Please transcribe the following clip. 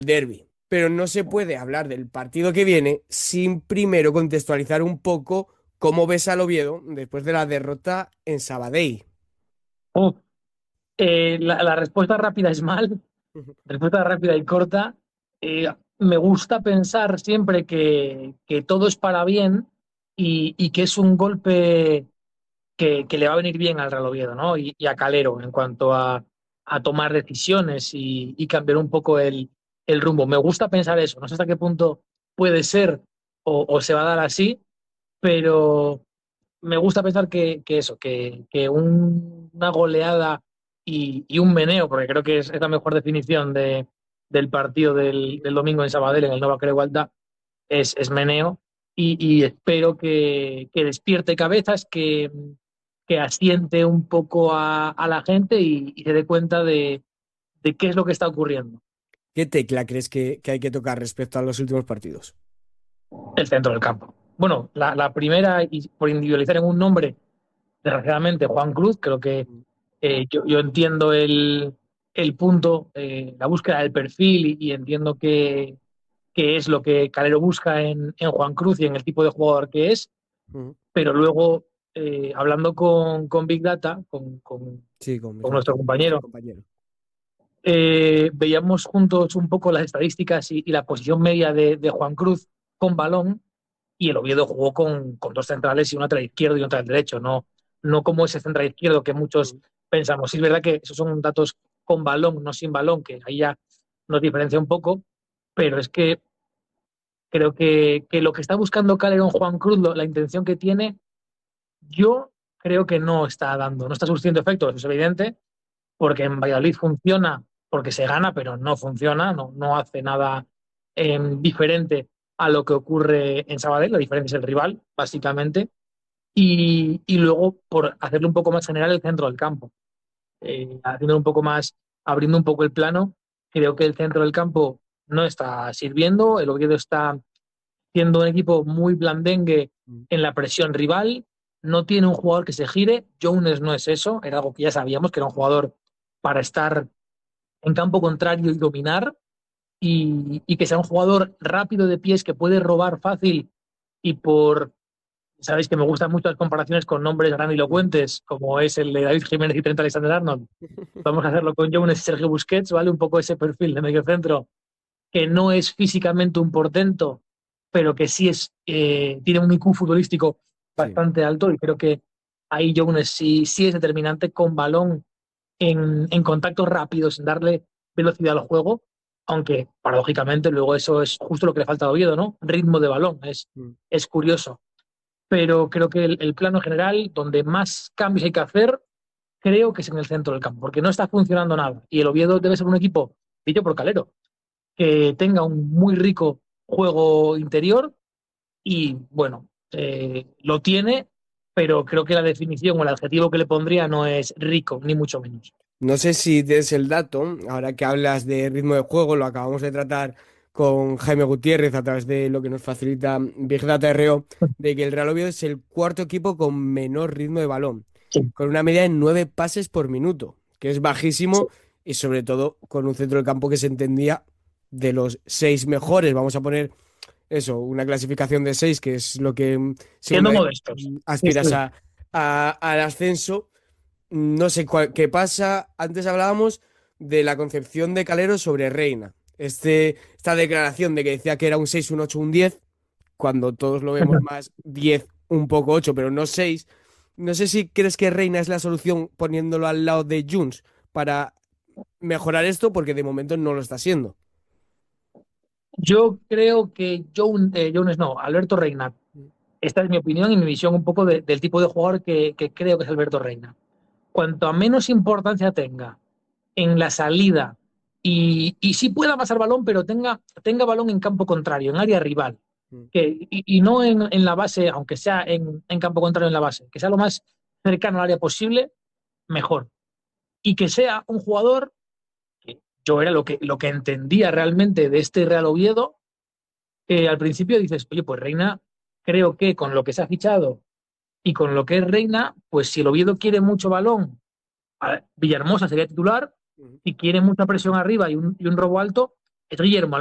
derbi. Pero no se puede hablar del partido que viene sin primero contextualizar un poco cómo ves al Oviedo después de la derrota en Sabadell. Oh, la respuesta rápida es mal, respuesta rápida y corta. Me gusta pensar siempre que todo es para bien y que es un golpe que le va a venir bien al Real Oviedo, ¿no? Y a Calero en cuanto a tomar decisiones y cambiar un poco el rumbo. Me gusta pensar eso. No sé hasta qué punto puede ser o se va a dar así, pero me gusta pensar que eso, que una goleada y un meneo, porque creo que es la mejor definición del partido del domingo en Sabadell, en el Nova Creu, es meneo y espero que despierte cabezas, que asiente un poco a la gente y se dé cuenta de qué es lo que está ocurriendo. ¿Qué tecla crees que hay que tocar respecto a los últimos partidos? El centro del campo. Bueno, la primera, y por individualizar en un nombre, desgraciadamente Juan Cruz, creo que yo entiendo el punto, la búsqueda del perfil y entiendo que es lo que Calero busca en Juan Cruz y en el tipo de jugador que es, Ujú. pero luego hablando con Big Data, Sí, con con Miguel, nuestro nuestro compañero, compañero. veíamos juntos un poco las estadísticas y la posición media de Juan Cruz con balón y el Oviedo jugó con dos centrales y un lateral izquierdo y un lateral derecho, no como ese central izquierdo que muchos Ujú. pensamos. Sí, es verdad que esos son datos con balón, no sin balón, que ahí ya nos diferencia un poco, pero es que creo que lo que está buscando Calderón Juan Cruz, la intención que tiene, yo creo que no está dando, no está surtiendo efecto, eso es evidente, porque en Valladolid funciona, porque se gana, pero no funciona, no hace nada diferente a lo que ocurre en Sabadell, la diferencia es el rival, básicamente, y luego por hacerle un poco más general el centro del campo, haciendo un poco más, abriendo un poco el plano, creo que el centro del campo no está sirviendo, el Oviedo está siendo un equipo muy blandengue Ujú. en la presión rival, no tiene un jugador que se gire, Jones no es eso, era algo que ya sabíamos, que era un jugador para estar en campo contrario y dominar, y que sea un jugador rápido de pies que puede robar fácil y sabéis que me gustan mucho las comparaciones con nombres Ujú. grandilocuentes, como es el de David Jiménez y Trent Alexander-Arnold. Vamos a hacerlo con Jones y Sergio Busquets, ¿vale? Un poco ese perfil de mediocentro que no es físicamente un portento, pero que sí tiene un IQ futbolístico Sí. bastante alto y creo que ahí Jones sí es determinante con balón en contactos rápidos, en darle velocidad al juego, aunque paradójicamente luego eso es justo lo que le falta a Oviedo, ¿no? Ritmo de balón, Ujú. es curioso. Pero creo que el plano general, donde más cambios hay que hacer, creo que es en el centro del campo, porque no está funcionando nada. Y el Oviedo debe ser un equipo, dicho por Calero, que tenga un muy rico juego interior y bueno, lo tiene, pero creo que la definición o el adjetivo que le pondría no es rico, ni mucho menos. No sé si tienes el dato, ahora que hablas de ritmo de juego, lo acabamos de tratar con Jaime Gutiérrez a través de lo que nos facilita Big Data RO, de que el Real Oviedo es el cuarto equipo con menor ritmo de balón, Sí, con una media de 9 pases por minuto, que es sí. bajísimo y sobre todo con un centro del campo que se entendía de los 6 mejores. Vamos a poner eso, una clasificación de 6, que es lo que Siendo segunda modestos. Sí, aspiras sí. al ascenso. No sé qué pasa. Antes hablábamos de la concepción de Calero sobre Reina. Esta declaración de que decía que era un 6 un 8 un 10 cuando todos lo vemos más 10 un poco 8 pero no 6. No sé si crees que Reina es la solución poniéndolo al lado de Junts para mejorar esto, porque de momento no lo está siendo. Yo creo que Jones no, Alberto Reina. Esta es mi opinión y mi visión un poco del tipo de jugador que creo que es Alberto Reina. Cuanto a menos importancia tenga en la salida y sí pueda pasar balón, pero tenga balón en campo contrario, en área rival, y no en la base, aunque sea en campo contrario en la base, que sea lo más cercano al área posible, mejor. Y que sea un jugador, que yo era lo que entendía realmente de este Real Oviedo, que al principio dices, oye, pues Reina, creo que con lo que se ha fichado y con lo que es Reina, pues si el Oviedo quiere mucho balón, Villahermosa sería titular, si quiere mucha presión arriba y un robo alto, Guillermo